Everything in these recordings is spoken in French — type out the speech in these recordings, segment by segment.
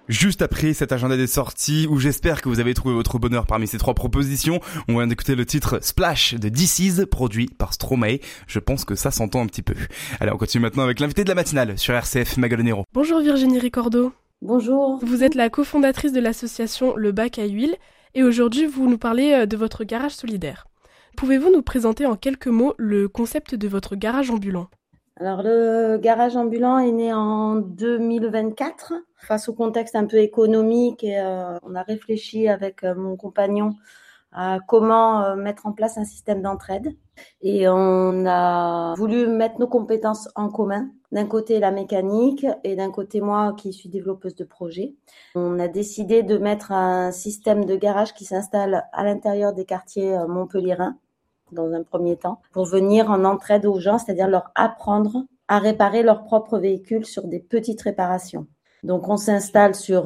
Juste après cet agenda des sorties où j'espère que vous avez trouvé votre bonheur parmi ces 3 propositions, on vient d'écouter le titre Splash de This Is, produit par Stromae. Je pense que ça s'entend un petit peu. Allez, on continue maintenant avec l'invité de la matinale sur RCF, Magdalena. Bonjour Virginie Ricordo. Bonjour. Vous êtes la cofondatrice de l'association Le Bac à Huile et aujourd'hui vous nous parlez de votre garage solidaire. Pouvez-vous nous présenter en quelques mots le concept de votre garage ambulant ? Alors, le garage ambulant est né en 2024 face au contexte un peu économique et on a réfléchi avec mon compagnon à comment mettre en place un système d'entraide et on a voulu mettre nos compétences en commun. D'un côté la mécanique et d'un côté moi qui suis développeuse de projet. On a décidé de mettre un système de garage qui s'installe à l'intérieur des quartiers montpelliérains dans un premier temps, pour venir en entraide aux gens, c'est-à-dire leur apprendre à réparer leur propre véhicule sur des petites réparations. Donc on s'installe sur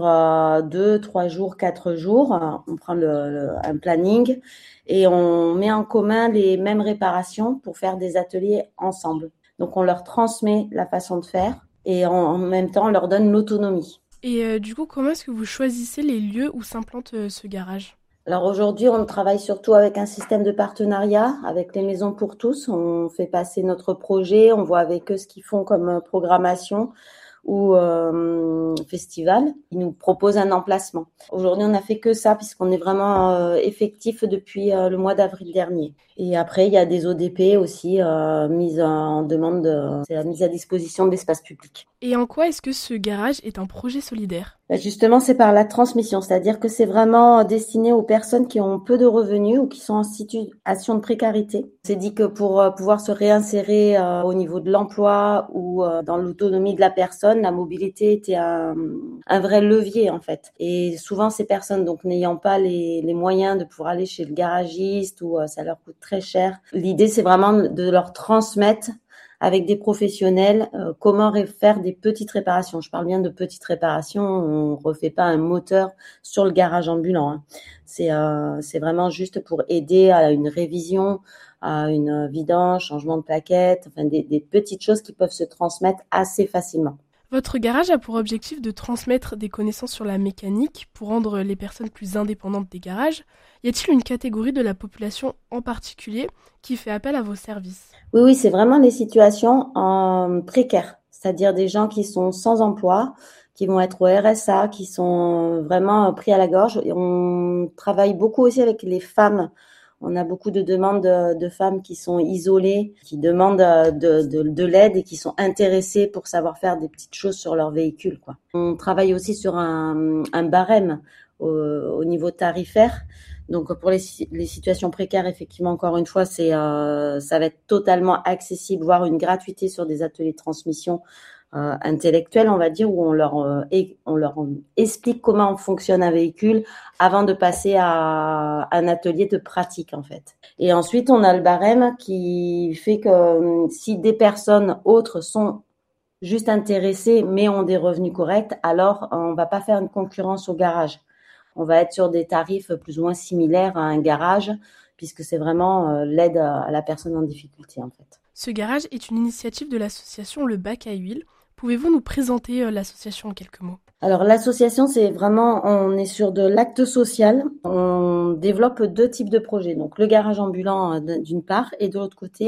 2, 3 jours, 4 jours, on prend un planning et on met en commun les mêmes réparations pour faire des ateliers ensemble. Donc on leur transmet la façon de faire et en même temps on leur donne l'autonomie. Et du coup, comment est-ce que vous choisissez les lieux où s'implante ce garage ? Alors aujourd'hui, on travaille surtout avec un système de partenariat avec les Maisons pour tous. On fait passer notre projet, on voit avec eux ce qu'ils font comme programmation ou festival. Ils nous proposent un emplacement. Aujourd'hui, on n'a fait que ça puisqu'on est vraiment effectif depuis le mois d'avril dernier. Et après, il y a des ODP aussi mises en demande, c'est la mise à disposition de l'espace public. Et en quoi est-ce que ce garage est un projet solidaire ? Justement, c'est par la transmission, c'est-à-dire que c'est vraiment destiné aux personnes qui ont peu de revenus ou qui sont en situation de précarité. C'est dit que pour pouvoir se réinsérer au niveau de l'emploi ou dans l'autonomie de la personne, la mobilité était un vrai levier en fait. Et souvent, ces personnes, donc n'ayant pas les moyens de pouvoir aller chez le garagiste ou ça leur coûte très cher, l'idée c'est vraiment de leur transmettre avec des professionnels, comment faire des petites réparations. Je parle bien de petites réparations, on refait pas un moteur sur le garage ambulant. Hein. C'est vraiment juste pour aider à une révision, à une vidange, changement de plaquettes, enfin des petites choses qui peuvent se transmettre assez facilement. Votre garage a pour objectif de transmettre des connaissances sur la mécanique pour rendre les personnes plus indépendantes des garages. Y a-t-il une catégorie de la population en particulier qui fait appel à vos services ? Oui, c'est vraiment des situations précaires, c'est-à-dire des gens qui sont sans emploi, qui vont être au RSA, qui sont vraiment pris à la gorge. Et on travaille beaucoup aussi avec les femmes. On a beaucoup de demandes de femmes qui sont isolées, qui demandent de l'aide et qui sont intéressées pour savoir faire des petites choses sur leur véhicule, quoi. On travaille aussi sur un barème au niveau tarifaire. Donc pour les situations précaires, effectivement, encore une fois, ça va être totalement accessible, voire une gratuité sur des ateliers de transmission intellectuelle, on va dire, où on leur explique comment fonctionne un véhicule avant de passer à un atelier de pratique, en fait. Et ensuite, on a le barème qui fait que si des personnes autres sont juste intéressées mais ont des revenus corrects, alors on va pas faire une concurrence au garage. On va être sur des tarifs plus ou moins similaires à un garage, puisque c'est vraiment l'aide à la personne en difficulté, en fait. Ce garage est une initiative de l'association Le Bac à Huile. Pouvez-vous nous présenter l'association en quelques mots ? Alors l'association, c'est vraiment, on est sur de l'acte social. On développe 2 types de projets. Donc le garage ambulant d'une part et de l'autre côté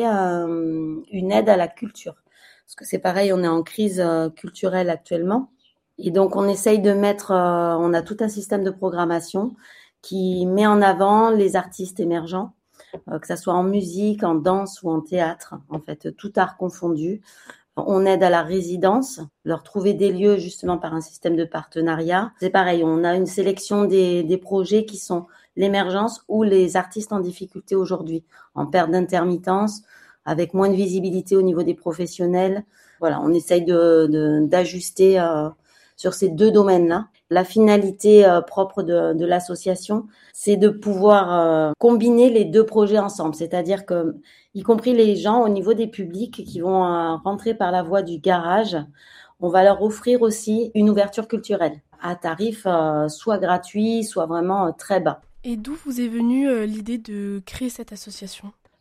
une aide à la culture. Parce que c'est pareil, on est en crise culturelle actuellement. Et donc on essaye de mettre, on a tout un système de programmation qui met en avant les artistes émergents, que ça soit en musique, en danse ou en théâtre, en fait, tout art confondu. On aide à la résidence, leur trouver des lieux justement par un système de partenariat. C'est pareil, on a une sélection des projets qui sont l'émergence ou les artistes en difficulté aujourd'hui, en perte d'intermittence, avec moins de visibilité au niveau des professionnels. Voilà, on essaye d'ajuster sur ces 2 domaines-là. La finalité propre de l'association, c'est de pouvoir combiner les 2 projets ensemble, c'est-à-dire que, y compris les gens au niveau des publics qui vont rentrer par la voie du garage, on va leur offrir aussi une ouverture culturelle à tarif soit gratuit, soit vraiment très bas. Et d'où vous est venue l'idée de créer cette association ?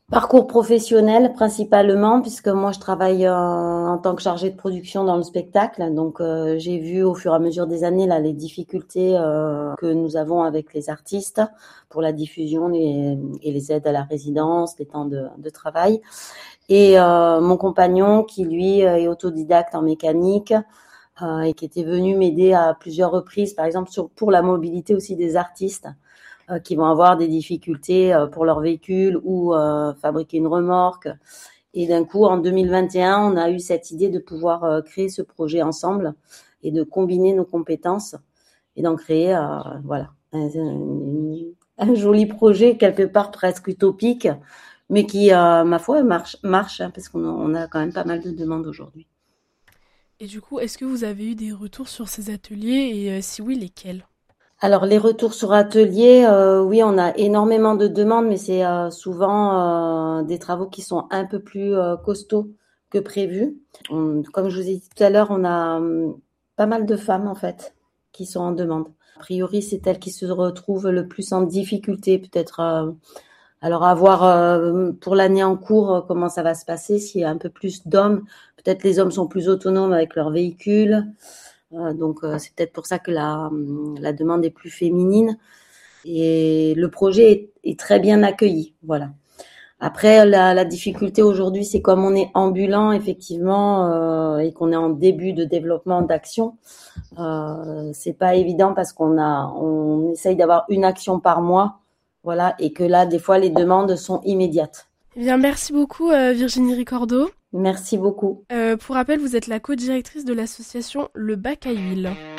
Parcours professionnel principalement, puisque moi je travaille en tant que chargée de production dans le spectacle. Donc j'ai vu au fur et à mesure des années là les difficultés que nous avons avec les artistes pour la diffusion et les aides à la résidence, les temps de travail. Et mon compagnon qui lui est autodidacte en mécanique et qui était venu m'aider à plusieurs reprises, par exemple pour la mobilité aussi des artistes qui vont avoir des difficultés pour leur véhicule ou fabriquer une remorque. Et d'un coup, en 2021, on a eu cette idée de pouvoir créer ce projet ensemble et de combiner nos compétences et d'en créer voilà, un joli projet quelque part presque utopique, mais qui, ma foi, marche hein, parce qu'on a quand même pas mal de demandes aujourd'hui. Et du coup, est-ce que vous avez eu des retours sur ces ateliers et si oui, lesquels? Alors les retours sur atelier, oui, on a énormément de demandes, mais c'est souvent des travaux qui sont un peu plus costauds que prévu. Comme je vous ai dit tout à l'heure, on a pas mal de femmes en fait qui sont en demande. A priori, c'est elles qui se retrouvent le plus en difficulté, peut-être. Alors à voir pour l'année en cours comment ça va se passer. S'il y a un peu plus d'hommes, peut-être les hommes sont plus autonomes avec leur véhicule. Donc c'est peut-être pour ça que la demande est plus féminine et le projet est très bien accueilli. Voilà. Après la difficulté aujourd'hui, c'est comme on est ambulant effectivement et qu'on est en début de développement d'action, c'est pas évident parce on essaye d'avoir une action par mois, voilà, et que là des fois les demandes sont immédiates. Eh bien, merci beaucoup Virginie Ricordo. Merci beaucoup. Pour rappel, vous êtes la co-directrice de l'association Le Bac à Huile.